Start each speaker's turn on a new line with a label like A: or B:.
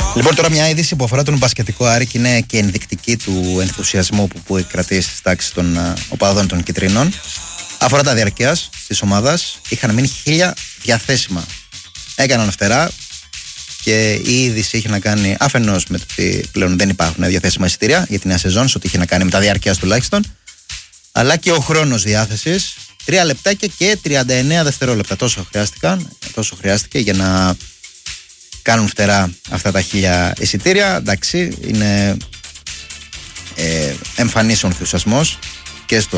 A: Λοιπόν, τώρα μια είδηση που αφορά τον μπασκετικό Άρη και είναι και ενδεικτική του ενθουσιασμού που έχει κρατήσει στις τάξεις των οπαδών των Κιτρίνων. Αφορά τα διαρκείας της ομάδας. Είχαν μείνει 1.000 διαθέσιμα. Έκαναν φτερά και η είδηση είχε να κάνει αφενός με το ότι πλέον δεν υπάρχουν διαθέσιμα εισιτήρια για τη νέα σεζόν, σε ό,τι είχε να κάνει με τα διαρκείας τουλάχιστον, αλλά και ο χρόνος διάθεσης. 3 λεπτάκια και 39 δευτερόλεπτα. Τόσο χρειάστηκε για να κάνουν φτερά αυτά τα 1.000 εισιτήρια. Εντάξει, είναι εμφανής ο ενθουσιασμός και στο